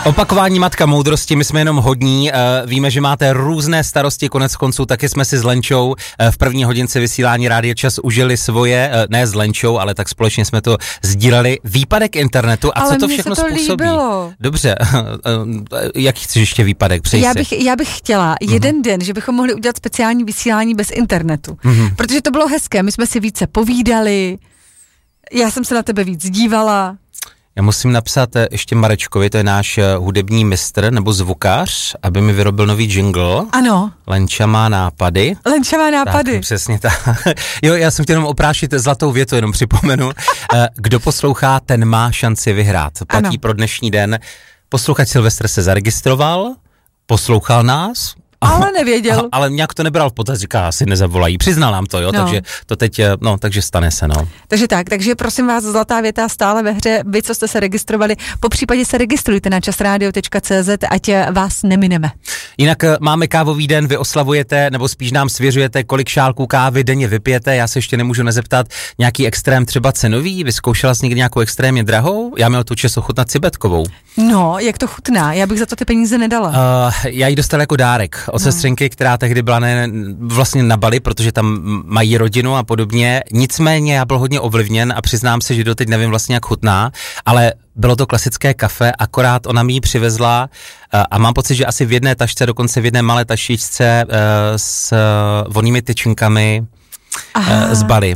Opakování matka moudrosti, my jsme jenom hodní, víme, že máte různé starosti, konec konců taky jsme si s Lenčou v první hodince vysílání Rádia Čas užili svoje, ne s Lenčou, ale tak společně jsme to sdíleli, výpadek internetu a ale co to všechno způsobí. Líbilo. Dobře, jaký chceš ještě výpadek? Já bych chtěla jeden den, že bychom mohli udělat speciální vysílání bez internetu, protože to bylo hezké, my jsme si více povídali, já jsem se na tebe víc dívala. Já musím napsat ještě Marečkovi, to je náš hudební mistr nebo zvukař, aby mi vyrobil nový jingle. Ano. Lenča má nápady. Tak, přesně tak. Jo, já jsem chtěl jenom oprášit zlatou větu, jenom připomenu. Kdo poslouchá, ten má šanci vyhrát. Platí ano. Pro dnešní den. Posluchač Silvestr se zaregistroval, poslouchal nás, ale nevěděl. Ale nějak to nebral v potaz, říká, asi nezavolají. Přiznal nám to, jo, no. Takže to teď, takže stane se, no. Takže prosím vás, zlatá věta stále ve hře, vy, co jste se registrovali, popřípadě se registrujte na časradio.cz, ať vás nemineme. Jinak máme kávový den, vy oslavujete, nebo spíš nám svěřujete, kolik šálků kávy denně vypijete, já se ještě nemůžu nezeptat, nějaký extrém třeba cenový, vyzkoušela jsi někdy nějakou extrémně drahou? Já měl tu čas ochutnat cibetkovou. No, jak to chutná, já bych za to ty peníze nedala. Já ji dostal jako dárek od sestřenky, která tehdy byla vlastně na Bali, protože tam mají rodinu a podobně. Nicméně já byl hodně ovlivněn a přiznám se, že doteď nevím vlastně, jak chutná, ale bylo to klasické kafe, akorát ona mi ji přivezla a mám pocit, že asi v jedné tašce, dokonce v jedné malé tašičce s vonnými tyčinkami z Bali.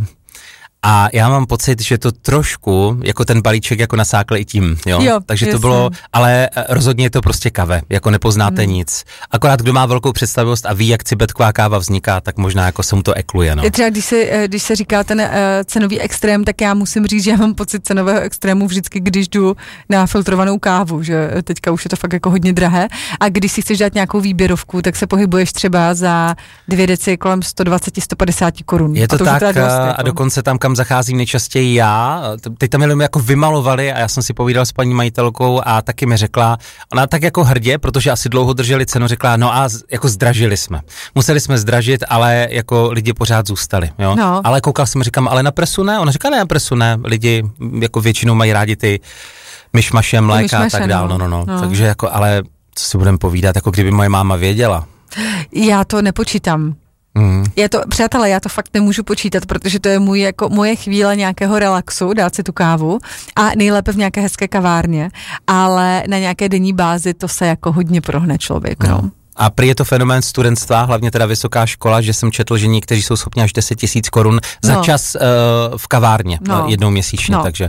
A já mám pocit, že to trošku, jako ten balíček, jako nasákl i tím, jo? Takže to bylo, ale rozhodně je to prostě kave, jako nepoznáte nic. Akorát kdo má velkou představivost a ví, jak cibetková káva vzniká, tak možná jako se mu to ekluje, no. Třeba když se říká ten cenový extrém, tak já musím říct, že já mám pocit cenového extrému vždycky, když jdu na filtrovanou kávu, že teďka už je to fakt jako hodně drahé. A když si chceš dát nějakou výběrovku, tak se pohybuješ třeba za 2 deci kolem 120-150 korun. Je to tak a dokonce tam, kam zacházím nejčastěji já, teď tam jenom jako vymalovali a já jsem si povídal s paní majitelkou a taky mi řekla, ona tak jako hrdě, protože asi dlouho drželi cenu, řekla, no a jako zdražili jsme. Museli jsme zdražit, ale jako lidi pořád zůstali, jo. No. Ale koukal jsem, říkám, ale na presu ne? Ona říká, ne na presu ne, lidi jako většinou mají rádi ty myšmaše, mléka a tak dál, no. Takže jako, ale co si budeme povídat, jako kdyby moje máma věděla. Já to nepočítám. Přátelé, já to fakt nemůžu počítat, protože to je moje chvíle nějakého relaxu, dát si tu kávu a nejlépe v nějaké hezké kavárně, ale na nějaké denní bázi to se jako hodně prohne člověk, no. A prý je to fenomén studentstva, hlavně teda vysoká škola, že jsem četl, že někteří jsou schopni až 10 000 korun za čas v kavárně jednou měsíčně, takže...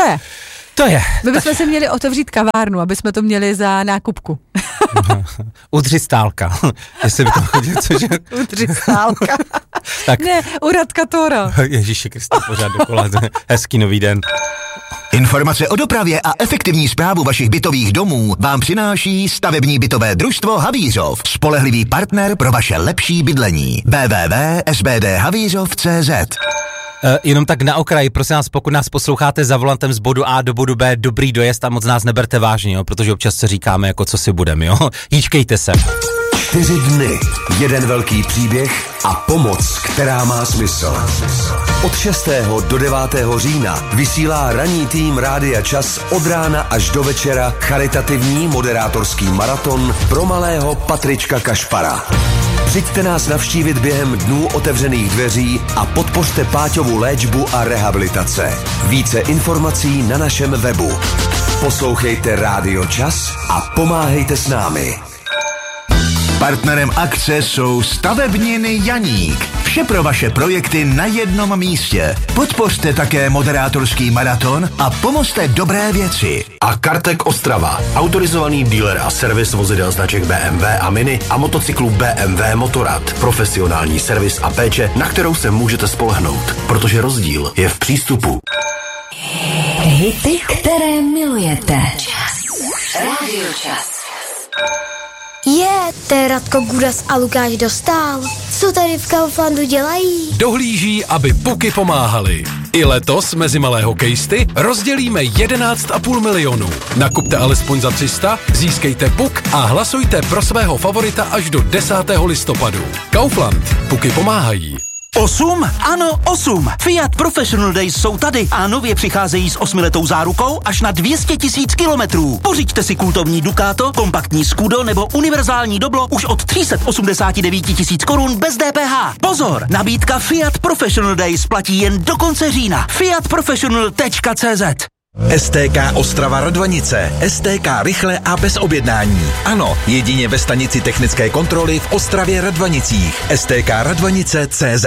To je. My bychom si měli otevřít kavárnu, aby jsme to měli za nákupku. Udřistálka. Jestli by to chodilo, cože? Udřistálka. Tak. Ne, u Radka Tóra. Ježíši Kriste, pořád dokola. Hezký nový den. Informace o dopravě a efektivní správu vašich bytových domů vám přináší stavební bytové družstvo Havířov. Spolehlivý partner pro vaše lepší bydlení. www.sbdhavířov.cz. Jenom tak na okraji, prosím vás, pokud nás posloucháte za volantem z bodu A do bodu B, dobrý dojezd a moc nás neberte vážně, jo, protože občas se říkáme, jako co si budeme, jo. Jíčkejte se. 4 dny, jeden velký příběh a pomoc, která má smysl. Od 6. do 9. října vysílá ranní tým Rádia Čas od rána až do večera charitativní moderátorský maraton pro malého Patrička Kašpara. Přijďte nás navštívit během dnů otevřených dveří a podpořte Páťovu léčbu a rehabilitace. Více informací na našem webu. Poslouchejte Rádio Čas a pomáhejte s námi. Partnerem akce jsou Stavebniny Janík. Vše pro vaše projekty na jednom místě. Podpořte také moderátorský maraton a pomozte dobré věci. A Kartek Ostrava, autorizovaný dealer a servis vozidel značek BMW a Mini a motocyklů BMW Motorrad. Profesionální servis a péče, na kterou se můžete spolehnout, protože rozdíl je v přístupu. Hity, které milujete. Rádio Čas. To je Radko Gudas a Lukáš Dostál. Co tady v Kauflandu dělají? Dohlíží, aby puky pomáhaly. I letos mezi malé hokejisty rozdělíme 11,5 milionu. Nakupte alespoň za 300, získejte puk a hlasujte pro svého favorita až do 10. listopadu. Kaufland. Puky pomáhají. 8? Ano, 8. Fiat Professional Days jsou tady a nově přicházejí s 8letou zárukou až na 200 000 kilometrů. Pořiďte si kultovní Ducato, kompaktní Scudo nebo univerzální Doblo už od 389 000 korun bez DPH. Pozor, nabídka Fiat Professional Days platí jen do konce října. fiatprofessional.cz STK Ostrava Radvanice. STK rychle a bez objednání. Ano, jedině ve stanici technické kontroly v Ostravě Radvanicích. STK Radvanice.cz